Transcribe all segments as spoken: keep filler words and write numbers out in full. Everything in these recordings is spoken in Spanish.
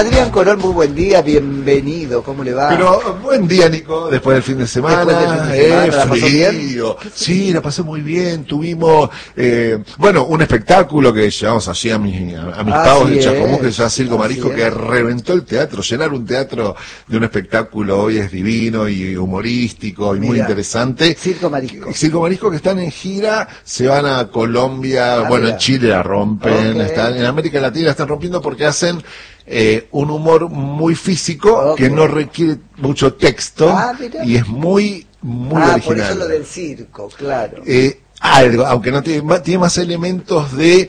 Adrián Corol, muy buen día, bienvenido, ¿cómo le va? Pero buen día, Nico, después del fin de semana, Después del fin de semana, eh, ¿la pasó frío, sí, la pasé muy bien, tuvimos, eh, bueno, un espectáculo que llevamos allí a, mi, a, a mis Así pavos de es, Chascomús, que se llama Circo así Marisco, es. que reventó el teatro. Llenar un teatro de un espectáculo hoy es divino y humorístico y muy Mira, interesante. Circo Marisco. Circo Marisco, que están en gira, se van a Colombia, Ah, bueno, mira. en Chile la rompen, Ok. están en América Latina la están rompiendo porque hacen eh, un humor muy físico, Ok. que no requiere mucho texto, Ah, mira. y es muy, muy ah, original. por eso lo del circo, claro. Eh, algo, aunque no tiene más, tiene más elementos de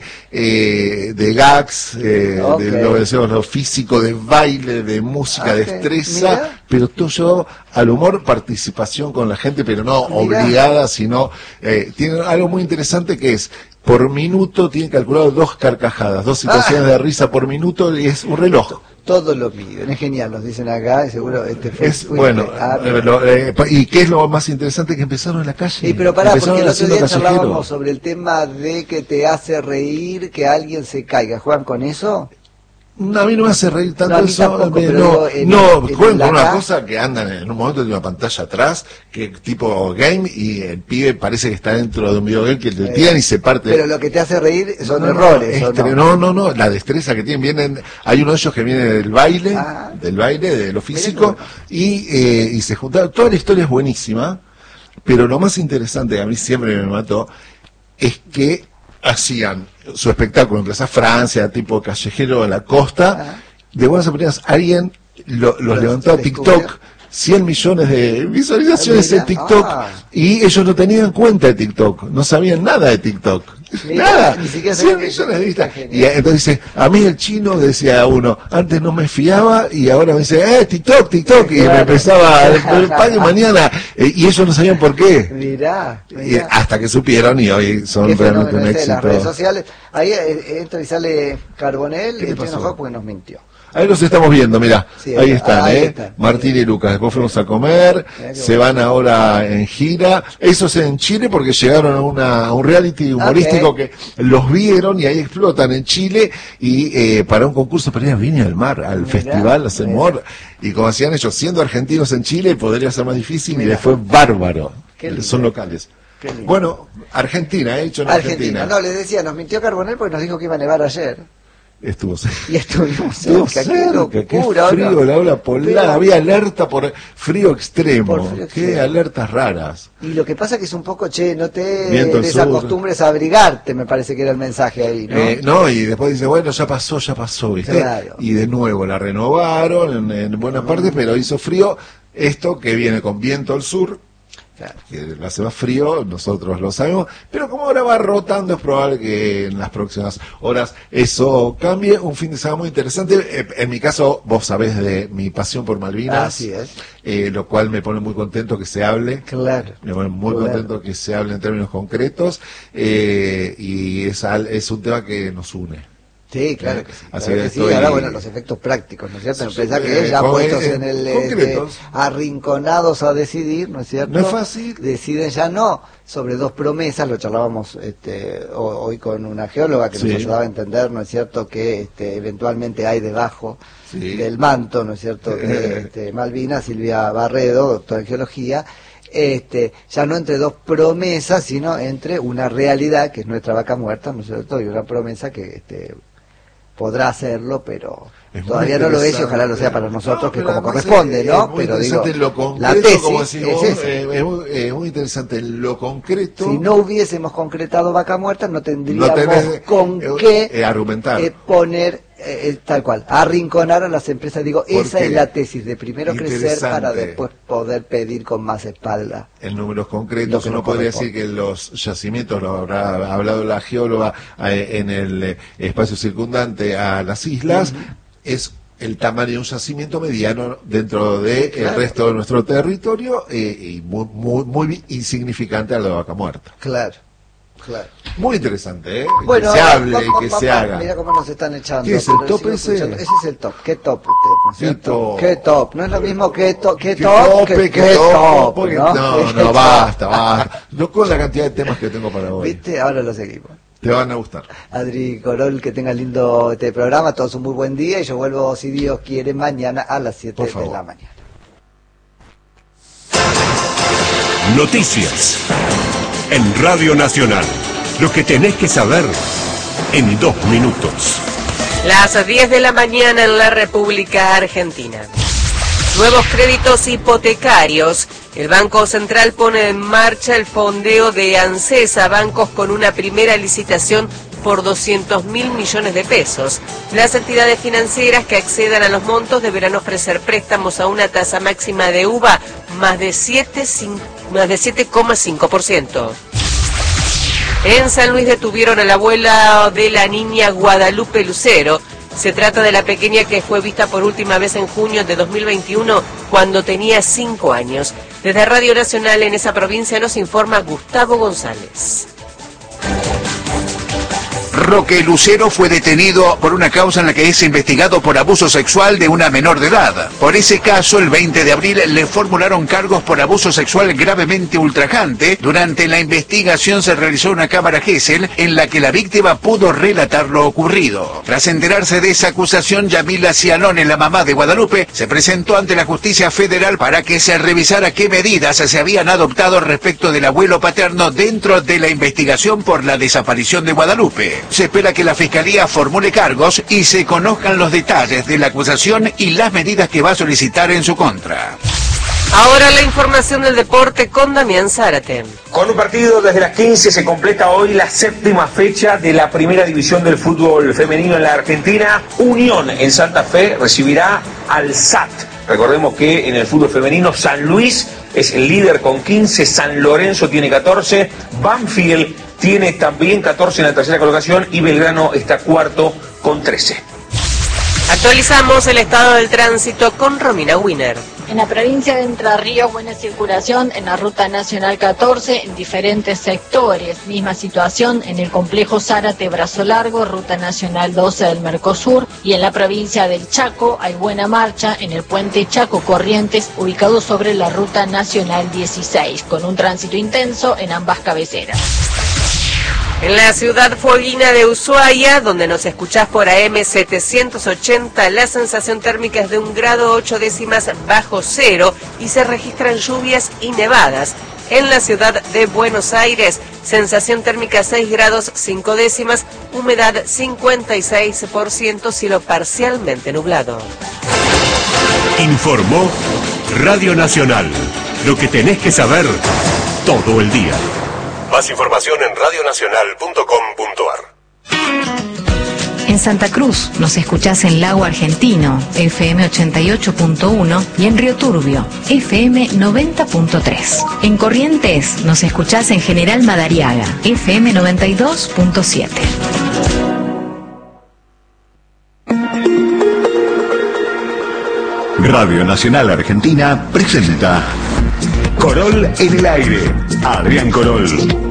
eh, de gags, eh, Ok. de lo que decimos, lo físico, de baile, de música, Ok, destreza, mira. pero todo al humor, participación con la gente, pero no Mira. obligada, sino eh, tiene algo muy interesante que es por minuto tienen calculado dos carcajadas, dos situaciones Ah. de risa por minuto, y es un reloj. Todo lo miden, es genial, nos dicen acá, y seguro este fue, Es fue- bueno, ah, eh, lo- eh, pa- y qué es lo más interesante, que empezaron en la calle. Sí, pero pará, Empezaron porque el otro haciendo día callejeros. charlábamos sobre el tema de que te hace reír que alguien se caiga. ¿Juegan con eso? No, a mí no me hace reír tanto No, a mí eso. tampoco, eh, pero no, digo, en- no, en juegan la con una acá- cosa que andan en un momento de una pantalla atrás, que tipo game, y el pibe parece que está dentro de un videogame, que le Eh, tiran y se parte. Pero lo que te hace reír son No, no, errores, ¿o este, no? no, no, no, la destreza que tienen, vienen, hay uno de ellos que viene del baile, Ah. del baile, de lo físico, Miren, y, eh, y se juntaron, toda la historia es buenísima, pero lo más interesante que a mí siempre me mató, es que hacían su espectáculo en Plaza Francia, tipo callejero en la costa, Ah. de buenas a primeras alguien lo- los Los levantó a descubrió. TikTok, cien millones de visualizaciones Ah, mira. en TikTok, Ah. y ellos no tenían cuenta de TikTok, no sabían nada de TikTok. Mirá, Nada, ni siquiera cien sabían millones de que- vistas. genial. Y eh, entonces dice, a mí el chino, decía uno, antes no me fiaba y ahora me dice, eh, TikTok, TikTok, y me Claro. empezaba, el padre mañana, eh, y ellos no sabían por qué. Mirá, Y mirá. hasta que supieron, y hoy son Qué realmente fenómeno un ese de las redes éxito. sociales. Ahí eh, entra y sale Carbonell, ¿Qué te el chino pasó? enojado porque nos mintió. Ahí los estamos viendo, mirá, Sí, ahí ahí- están, ahí ¿eh? están. Martín y Lucas, después fuimos a comer, Mirá qué se bueno. van ahora en gira, esos en Chile porque llegaron a, una, a un reality humorístico Ok. que los vieron y ahí explotan en Chile, y eh, para un concurso para ir a Viña del Mar, al Mirá, festival, a hacer mirá. humor, y como hacían ellos, siendo argentinos en Chile, podría ser más difícil, y Mirá. les fue bárbaro, Qué lindo. son locales. Qué lindo. Bueno, Argentina, he hecho en Argentina. Argentina. No, les decía, nos mintió Carbonell porque nos dijo que iba a nevar ayer. Estuvo cerca. Y estuvimos Estuvo cerca. Qué cerca, qué locura, frío, ¿no? la ola polar, Pero- había alerta por frío extremo, Por frío qué extremo. alertas raras. Y lo que pasa que es un poco, che, no te Viento del desacostumbres a abrigarte, me parece que era el mensaje ahí, ¿no? Eh, no, y después dice, bueno, ya pasó, ya pasó, ¿viste? Claro. Y de nuevo la renovaron en, en buena parte, pero hizo frío, esto que viene con viento al sur, Claro. que hace más frío, nosotros lo sabemos, pero como ahora va rotando, es probable que en las próximas horas eso cambie. Un fin de semana muy interesante. Eh, En mi caso, vos sabés de mi pasión por Malvinas, Así es. eh, lo cual me pone muy contento que se hable. Claro. Me pone muy Claro. contento que se hable en términos concretos, eh, y es, al- es un tema que nos une. Sí, claro que sí. Así Claro que que sí. estoy- Ahora, bueno, los efectos prácticos, ¿no es cierto? Sí, Pensá sí, que eh, ya con- puestos eh, en el este, concretos. arrinconados a decidir, ¿no es cierto? No es fácil. Deciden ya no sobre dos promesas, lo charlábamos este, ho- hoy con una geóloga que Sí. nos ayudaba a entender, ¿no es cierto?, que este, eventualmente hay debajo Sí. del manto, ¿no es cierto?, Eh. de este, Malvinas, Silvia Barredo, doctora en geología, este, ya no entre dos promesas, sino entre una realidad, que es nuestra vaca muerta, ¿no es cierto?, y una promesa que este, podrá hacerlo, pero Es muy todavía no lo es y interesante. ojalá lo sea para nosotros, No, que pero como además corresponde, es- ¿no? es muy Pero digo, interesante en lo la concreto, tesis como decís es vos, esa. eh, es, muy, es muy interesante en lo concreto. Si no hubiésemos concretado vaca muerta, no tendríamos No tenés, con eh, qué eh, argumentar. eh, poner, eh, eh, tal cual, arrinconar a las empresas. Digo, esa Porque es la tesis, de primero crecer interesante. para después poder pedir con más espalda. En números Lo concretos, que uno nos podría corresponde. decir que los yacimientos, lo habrá hablado la geóloga, eh, en el eh, espacio circundante a las islas, es el tamaño de un yacimiento mediano dentro del Claro. resto de nuestro territorio, eh, y muy, muy, muy insignificante a la vaca muerta. Claro, claro. Muy interesante, ¿eh? Bueno, que se hable, pa, pa, que pa, se pa, haga. Mira cómo nos están echando. ¿Qué es el pero top sigo ese? escuchando. Ese es el top. ¿Qué top usted? ¿No es ¿Qué cierto? top? ¿Qué top? No es lo mismo que, to, que Que top tope, que, que que tope, top, porque- ¿no? no, Que no, top. basta, basta. No con la cantidad de temas que tengo para hoy. ¿Viste? Ahora lo seguimos. Te van a gustar. Adri Corol, que tenga lindo este programa, todos un muy buen día y yo vuelvo, si Dios quiere, mañana a las siete de la mañana. Noticias en Radio Nacional. Lo que tenés que saber en dos minutos. Las diez de la mañana en la República Argentina. Nuevos créditos hipotecarios. El Banco Central pone en marcha el fondeo de ANSES a bancos con una primera licitación por doscientos mil millones de pesos. Las entidades financieras que accedan a los montos deberán ofrecer préstamos a una tasa máxima de U V A más de siete coma cinco por ciento. En San Luis detuvieron a la abuela de la niña Guadalupe Lucero. Se trata de la pequeña que fue vista por última vez en junio de dos mil veintiuno, cuando tenía cinco años. Desde Radio Nacional en esa provincia nos informa Gustavo González. Roque Lucero fue detenido por una causa en la que es investigado por abuso sexual de una menor de edad. Por ese caso, el veinte de abril le formularon cargos por abuso sexual gravemente ultrajante. Durante la investigación se realizó una cámara Gesell en la que la víctima pudo relatar lo ocurrido. Tras enterarse de esa acusación, Yamila Cialone, la mamá de Guadalupe, se presentó ante la justicia federal para que se revisara qué medidas se habían adoptado respecto del abuelo paterno dentro de la investigación por la desaparición de Guadalupe. Se espera que la Fiscalía formule cargos y se conozcan los detalles de la acusación y las medidas que va a solicitar en su contra. Ahora la información del deporte con Damián Zárate. Con un partido desde las quince se completa hoy la séptima fecha de la primera división del fútbol femenino en la Argentina. Unión en Santa Fe recibirá al S A T. Recordemos que en el fútbol femenino San Luis es el líder con quince, San Lorenzo tiene catorce, Banfield tiene también catorce en la tercera colocación y Belgrano está cuarto con trece. Actualizamos el estado del tránsito con Romina Wiener. En la provincia de Entre Ríos, buena circulación en la Ruta Nacional catorce en diferentes sectores. Misma situación en el complejo Zárate Brazo Largo, Ruta Nacional doce del Mercosur. Y en la provincia del Chaco hay buena marcha en el puente Chaco Corrientes, ubicado sobre la Ruta Nacional dieciséis, con un tránsito intenso en ambas cabeceras. En la ciudad fueguina de Ushuaia, donde nos escuchás por A M setecientos ochenta, la sensación térmica es de un grado ocho décimas bajo cero y se registran lluvias y nevadas. En la ciudad de Buenos Aires, sensación térmica seis grados cinco décimas, humedad cincuenta y seis por ciento, cielo parcialmente nublado. Informó Radio Nacional. Lo que tenés que saber todo el día. Más información en radio nacional punto com punto a r. En Santa Cruz nos escuchás en Lago Argentino, F M ochenta y ocho punto uno, y en Río Turbio, F M noventa punto tres. En Corrientes nos escuchás en General Madariaga, F M noventa y dos punto siete. Radio Nacional Argentina presenta Corol en el aire. Adrián Corol.